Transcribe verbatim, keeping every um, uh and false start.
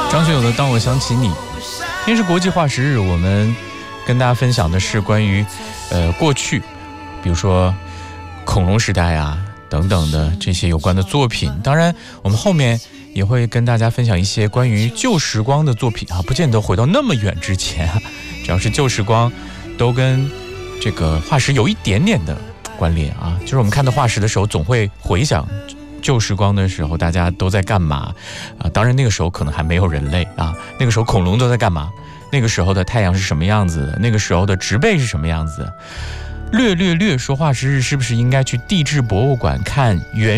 张学友的《当我想起你》。今天是国际化石日，我们跟大家分享的是关于呃过去，比如说恐龙时代啊等等的这些有关的作品。当然我们后面也会跟大家分享一些关于旧时光的作品啊，不见得回到那么远之前啊，只要是旧时光都跟这个化石有一点点的关联啊。就是我们看到化石的时候总会回想旧时光的时候大家都在干嘛啊？当然那个时候可能还没有人类啊，那个时候恐龙都在干嘛？那个时候的太阳是什么样子的？那个时候的植被是什么样子的？略略略说化石日是不是应该去地质博物馆看原